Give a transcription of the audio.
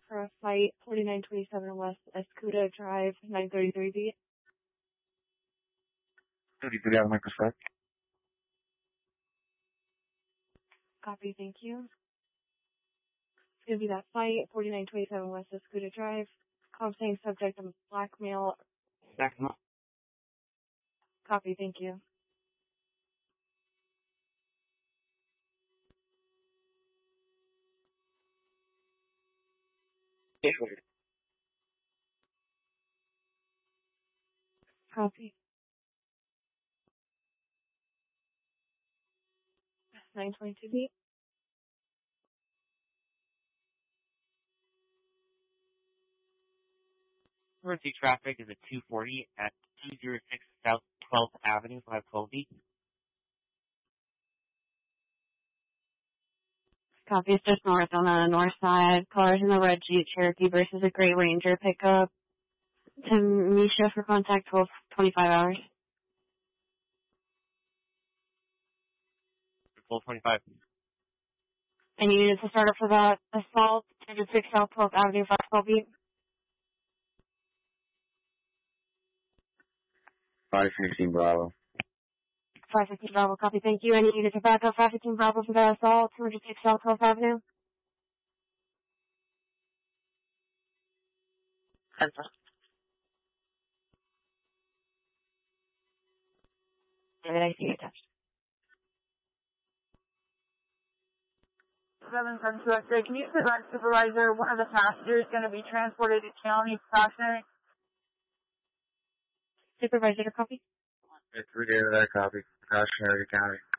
for a flight 4927 West Escuda Drive, 933B. 33 out of Microsoft. Copy, thank you. It's going to be that flight 4927 West Escuda Drive. Call saying subject of blackmail. Blackmail. Copy, thank you. Copy. 922B. Emergency traffic is at 240 at 206 South 12th Avenue, 512B. Copy, it's just north on the north side. Cars in the red Jeep Cherokee versus a gray Ranger pickup. To Misha for contact 12:25 hours. 1225. Any units to start up for that assault, 206 South 12th Avenue, 512B. 515 Bravo. 515 Bravo, copy, thank you. Any units to back up 515 Bravo for that assault, 206 South 12th Avenue. David, I see you touched. 710 Director, can you provide supervisor one of the passengers going to be transported to county precautionary? Supervisor, copy. It's 3 David, I copy. Precautionary county.